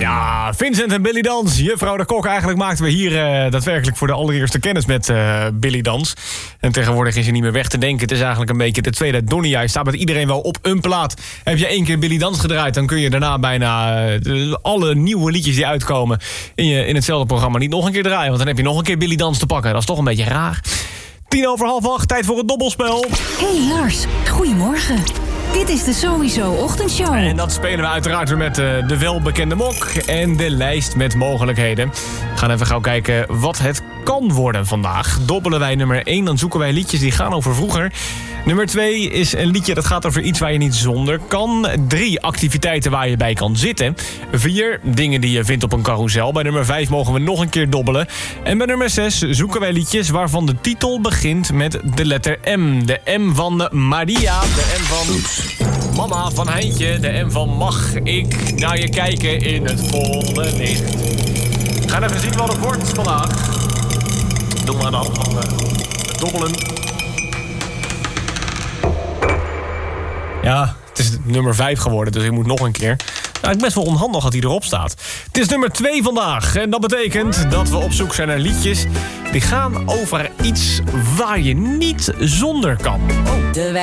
Ja, Vincent en Billy Dans. Juffrouw de Kok. Eigenlijk maakten we hier daadwerkelijk voor de allereerste kennis met Billy Dans. En tegenwoordig is hij niet meer weg te denken. Het is eigenlijk een beetje de tweede Donnie. Hij staat met iedereen wel op een plaat. Heb je 1 keer Billy Dans gedraaid, dan kun je daarna bijna alle nieuwe liedjes die uitkomen in hetzelfde programma niet nog een keer draaien. Want dan heb je nog een keer Billy Dans te pakken. Dat is toch een beetje raar. 7:10, tijd voor het dobbelspel. Hey Lars, goedemorgen. Dit is de Sowieso Ochtendshow. En dat spelen we uiteraard weer met de welbekende mok en de lijst met mogelijkheden. We gaan even gauw kijken wat het kan worden vandaag. Dobbelen wij nummer 1, dan zoeken wij liedjes die gaan over vroeger. Nummer 2 is een liedje dat gaat over iets waar je niet zonder kan. 3 activiteiten waar je bij kan zitten. 4 dingen die je vindt op een carousel. Bij nummer 5 mogen we nog een keer dobbelen. En bij nummer 6 zoeken wij liedjes waarvan de titel begint met de letter M. De M van Maria, de M van Mama, van Heintje, de M van mag ik naar je kijken in het volle licht. We gaan even zien wat het wordt vandaag. Doe maar dan van dobbelen. Ja, het is nummer 5 geworden, dus ik moet nog een keer. Nou, best wel onhandig dat hij erop staat. Het is nummer 2 vandaag. En dat betekent dat we op zoek zijn naar liedjes die gaan over iets waar je niet zonder kan.